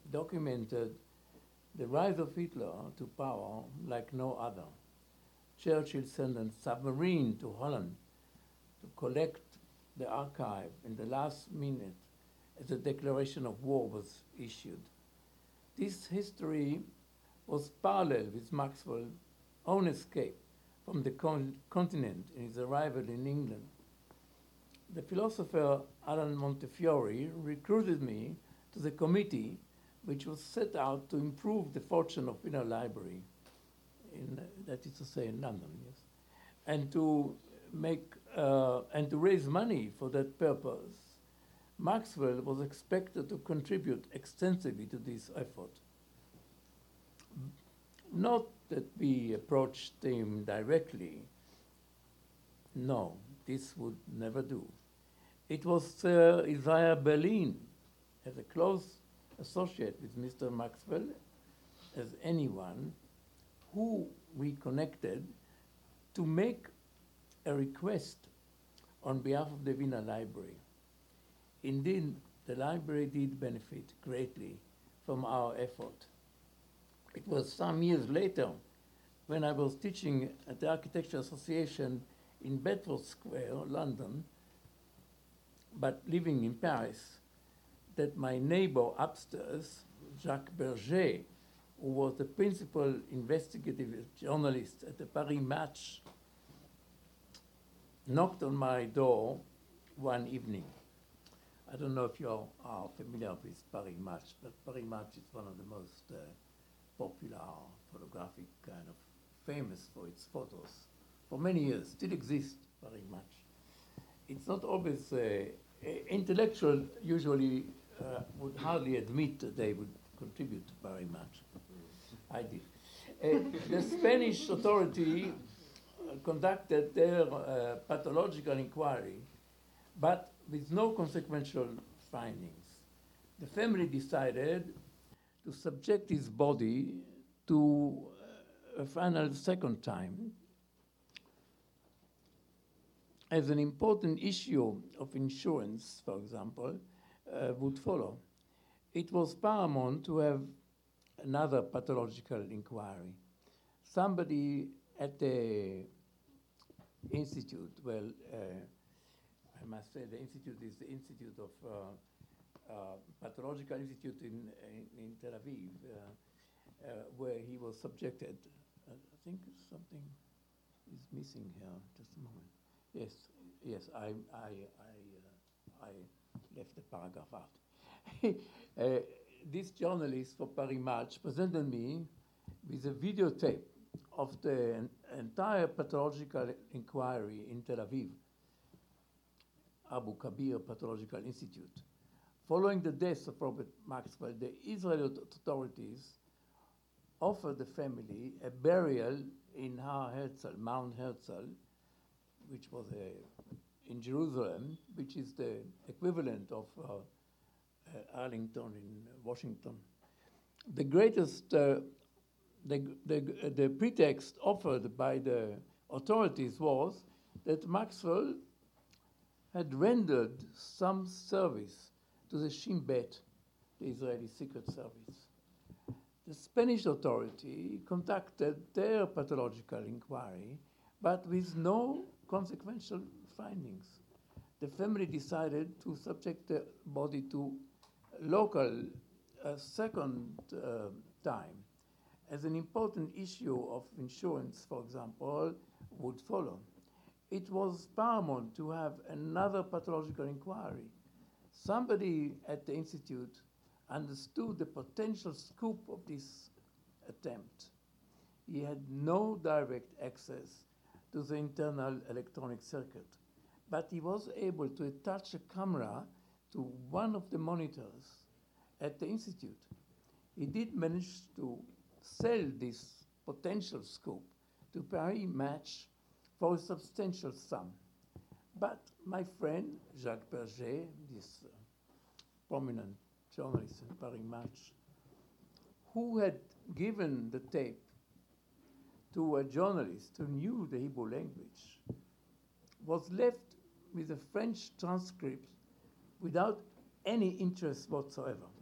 documented the rise of Hitler to power like no other. Churchill sent a submarine to Holland to collect the archive in the last minute as a declaration of war was issued. This history was parallel with Maxwell's own escape from the continent in his arrival in England. The philosopher Alan Montefiore recruited me to the committee which was set out to improve the fortune of Wiener Library, that is to say in London, yes, and to raise money for that purpose. Maxwell was expected to contribute extensively to this effort. Not that we approached him directly. No, this would never do. It was Sir Isaiah Berlin, as a close associate with Mr. Maxwell, as anyone, who we connected to make a request on behalf of the Wiener Library. Indeed, the library did benefit greatly from our effort. It was some years later, when I was teaching at the Architecture Association in Bedford Square, London, but living in Paris, that my neighbor upstairs, Jacques Berger, who was the principal investigative journalist at the Paris Match, knocked on my door one evening. I don't know if you are familiar with Paris Match, but Paris Match is one of the most popular photographic kind of famous for its photos. For many years, still exists Paris Match. It's not always intellectual. Usually would hardly admit that they would contribute to Paris Match. I did. The Spanish authority conducted their pathological inquiry, but with no consequential findings. The family decided to subject his body to a final second time as an important issue of insurance, for example, would follow. It was paramount to have another pathological inquiry. Somebody at the institute, well, I must say the institute is the Institute of Pathological Institute in Tel Aviv, where he was subjected. I think something is missing here. Just a moment. Yes, I left the paragraph out. This journalist for Paris Match presented me with a videotape of the entire pathological inquiry in Tel Aviv, Abu Kabir Pathological Institute. Following the death of Robert Maxwell, the Israeli authorities offered the family a burial in Har Herzl, Mount Herzl, which was in Jerusalem, which is the equivalent of Arlington in Washington. The greatest, the pretext offered by the authorities was that Maxwell had rendered some service to the Shin Bet, the Israeli Secret Service. The Spanish authority conducted their pathological inquiry, but with no consequential findings. The family decided to subject the body to local second time, as an important issue of insurance, for example, would follow. It was paramount to have another pathological inquiry. Somebody at the Institute understood the potential scope of this attempt. He had no direct access to the internal electronic circuit, but he was able to attach a camera to one of the monitors at the Institute. He did manage to sell this potential scope to Paris Match for a substantial sum. But my friend, Jacques Berger, this prominent journalist in Paris Match, who had given the tape to a journalist who knew the Hebrew language, was left with a French transcript without any interest whatsoever.